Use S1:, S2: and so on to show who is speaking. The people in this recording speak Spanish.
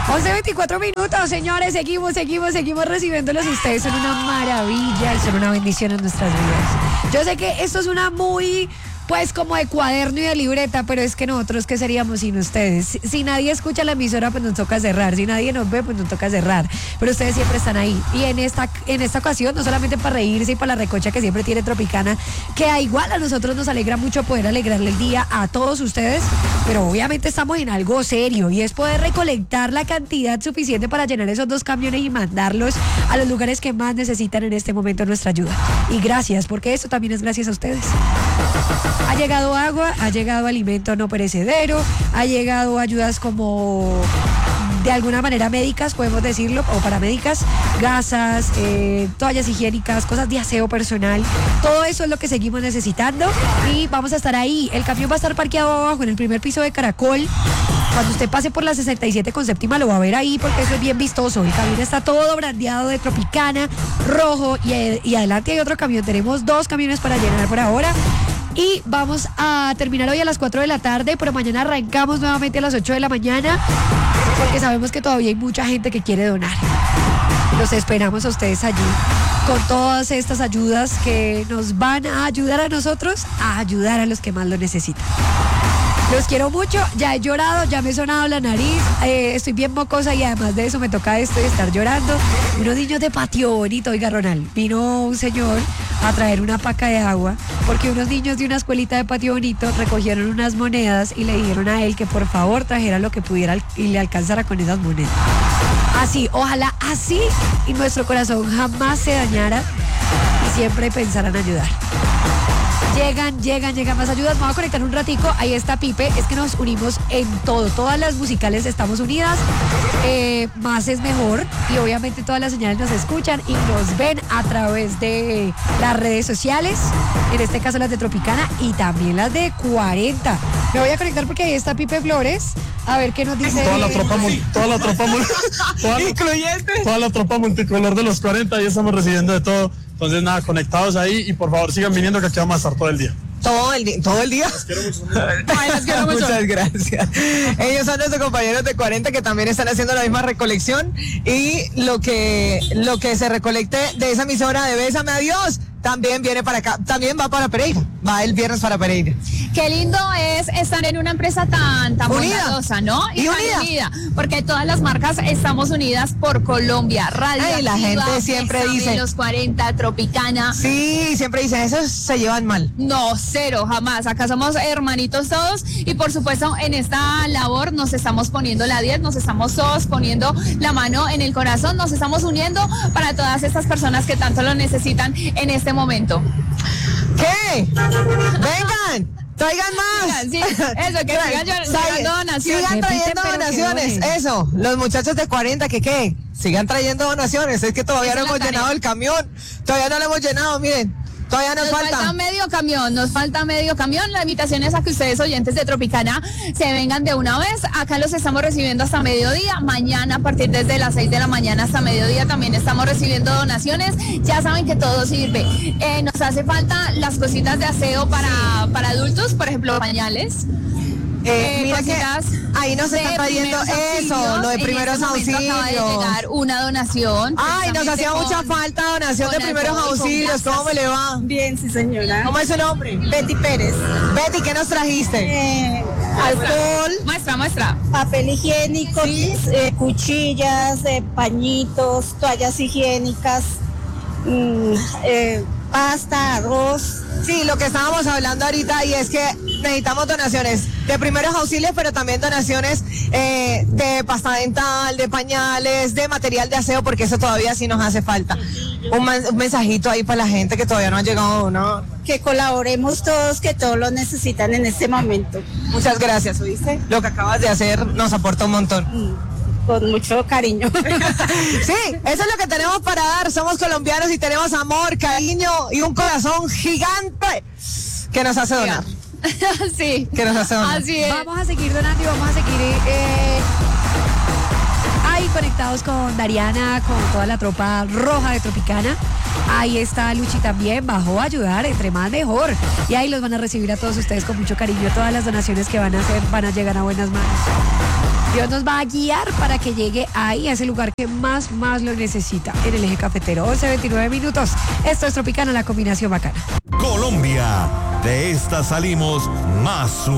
S1: 11:24, señores, seguimos recibiéndolos. Ustedes son una maravilla y son una bendición en nuestras vidas. Yo sé que esto es una muy... pues como de cuaderno y de libreta, pero es que nosotros, ¿qué seríamos sin ustedes? Si nadie escucha la emisora, pues nos toca cerrar. Si nadie nos ve, pues nos toca cerrar. Pero ustedes siempre están ahí. Y en esta ocasión, no solamente para reírse y para la recocha que siempre tiene Tropicana, que igual a nosotros nos alegra mucho poder alegrarle el día a todos ustedes, pero obviamente estamos en algo serio y es poder recolectar la cantidad suficiente para llenar esos 2 camiones y mandarlos a los lugares que más necesitan en este momento nuestra ayuda. Y gracias, porque esto también es gracias a ustedes. Ha llegado agua, ha llegado alimento no perecedero, ha llegado ayudas como de alguna manera médicas, podemos decirlo, o paramédicas, gasas, toallas higiénicas, cosas de aseo personal. Todo eso es lo que seguimos necesitando y vamos a estar ahí. El camión va a estar parqueado abajo en el primer piso de Caracol. Cuando usted pase por la 67 con séptima lo va a ver ahí porque eso es bien vistoso. El camión está todo brandeado de Tropicana, rojo y adelante hay otro camión. Tenemos 2 camiones para llenar por ahora. Y vamos a terminar hoy a las 4 de la tarde, pero mañana arrancamos nuevamente a las 8 de la mañana, porque sabemos que todavía hay mucha gente que quiere donar. Los esperamos a ustedes allí con todas estas ayudas que nos van a ayudar a nosotros a ayudar a los que más lo necesitan. Los quiero mucho, ya he llorado, ya me he sonado la nariz, estoy bien mocosa y además de eso me toca esto de estar llorando. Unos niños de Patio Bonito, oiga Ronald, vino un señor a traer una paca de agua porque unos niños de una escuelita de Patio Bonito recogieron unas monedas y le dijeron a él que por favor trajera lo que pudiera y le alcanzara con esas monedas. Así, ojalá así y nuestro corazón jamás se dañara y siempre pensaran ayudar. Llegan más ayudas. Vamos a conectar un ratico. Ahí está Pipe. Es que nos unimos en todo. Todas las musicales estamos unidas. Más es mejor. Y obviamente todas las señales nos escuchan y nos ven a través de las redes sociales. En este caso las de Tropicana y también las de 40. Me voy a conectar porque ahí está Pipe Flores. A ver qué nos dice.
S2: Toda la tropa multicolor de los 40 y estamos recibiendo de todo. Entonces nada, conectados ahí y por favor sigan viniendo que aquí vamos a estar todo el día.
S3: ¿Todo el día?
S2: Los quiero mucho.
S3: Ay, los quiero mucho. Muchas gracias. Ellos son nuestros compañeros de 40 que también están haciendo la misma recolección y lo que se recolecte de esa emisora de Bésame a Dios también viene para acá, también va para Pereira, va el viernes para Pereira.
S4: Qué lindo es estar en una empresa tan bondadosa, ¿no?
S3: Y
S4: tan
S3: unida,
S4: porque todas las marcas estamos unidas por Colombia. Radio
S3: Ay, la gente siempre dice
S4: los 40, Tropicana.
S3: Sí, siempre dicen, esos se llevan mal.
S4: No, cero, jamás. Acá somos hermanitos todos y por supuesto en esta labor nos estamos poniendo la 10, nos estamos todos poniendo la mano en el corazón, nos estamos uniendo para todas estas personas que tanto lo necesitan en este momento.
S3: ¿Qué? Vengan, traigan más.
S4: Sí, eso, que sigan trayendo donaciones.
S3: Sigan trayendo donaciones, eso. Los muchachos de 40, ¿qué? Sigan trayendo donaciones. Es que todavía no hemos llenado el camión. Todavía no lo hemos llenado, miren. Todavía nos falta
S4: medio camión. La invitación es a que ustedes, oyentes de Tropicana, se vengan de una vez. Acá los estamos recibiendo hasta mediodía. Mañana, a partir desde las 6 de la mañana hasta mediodía, también estamos recibiendo donaciones. Ya saben que todo sirve. Nos hace falta las cositas de aseo para adultos, por ejemplo, pañales.
S3: Mira que ahí nos está trayendo eso, lo de primeros auxilios.
S4: Acaba de llegar una donación.
S3: Ay, nos hacía mucha falta donación de primeros auxilios. ¿Cómo me le va?
S5: Bien, sí, señora.
S3: ¿Cómo es su nombre?
S5: Betty Pérez.
S3: Betty, ¿qué nos trajiste?
S5: Alcohol.
S4: Muestra.
S5: Papel higiénico, ¿sí? Cuchillas, pañitos, toallas higiénicas, pasta, arroz.
S3: Sí, lo que estábamos hablando ahorita y es que necesitamos donaciones de primeros auxilios, pero también donaciones de pasta dental, de pañales, de material de aseo, porque eso todavía sí nos hace falta. Un mensajito ahí para la gente que todavía no ha llegado, ¿no?
S5: Que colaboremos todos, que todos lo necesitan en este momento.
S3: Muchas gracias, ¿oíste? Lo que acabas de hacer nos aporta un montón.
S5: Con mucho cariño.
S3: Sí, eso es lo que tenemos para dar. Somos colombianos y tenemos amor, cariño y un corazón gigante que nos hace donar.
S4: Sí.
S3: Que nos hace donar.
S4: Así es.
S1: Vamos a seguir donando y vamos a seguir ahí conectados con Dariana, con toda la tropa roja de Tropicana. Ahí está Luchi también, bajó a ayudar, entre más mejor. Y ahí los van a recibir a todos ustedes con mucho cariño. Todas las donaciones que van a hacer van a llegar a buenas manos. Dios nos va a guiar para que llegue ahí, a ese lugar que más lo necesita, en el eje cafetero. 11:29 minutos. Esto es Tropicana, la combinación bacana.
S6: Colombia, de esta salimos más